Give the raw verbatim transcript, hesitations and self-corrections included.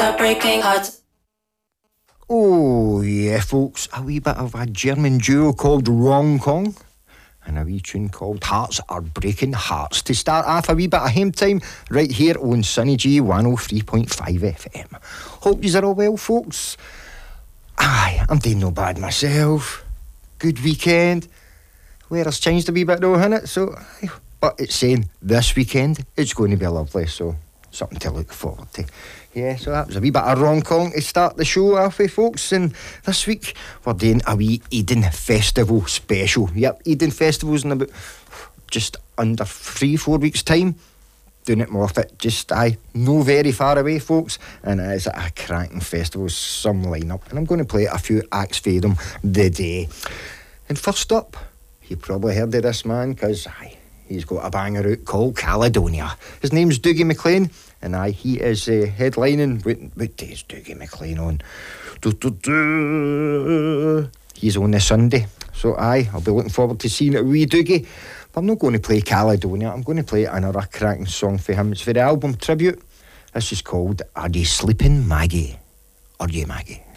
Breaking Hearts. Oh, yeah, folks, a wee bit of a German duo called Wrong Kong and a wee tune called Hearts Are Breaking Hearts to start off a wee bit of home time right here on Sunny G one oh three point five F M. Hope yous are all well, folks. Aye, I'm doing no bad myself. Good weekend. Weather's changed a wee bit though, hasn't it? So, but it's saying this weekend it's going to be lovely, so something to look forward to. Yeah, so that was a wee bit of Wrong Kong to start the show off with, folks. And this week we're doing a wee Eden Festival special. Yep, Eden Festival's in about just under three, four weeks' time. Doing it in Morphet, just aye, no very far away, folks. And it's a cracking festival, some lineup. And I'm going to play a few acts for them the day. And first up, you probably heard of this man, because aye, he's got a banger out called Caledonia. His name's Dougie MacLean. And aye, he is uh, headlining. What, what day is Dougie MacLean on? Do, do, do. He's on this Sunday. So aye, I'll be looking forward to seeing it with wee Dougie. But I'm not going to play Caledonia. I'm going to play another cracking song for him. It's for the album Tribute. This is called Are You Sleeping, Maggie? Are you, Maggie?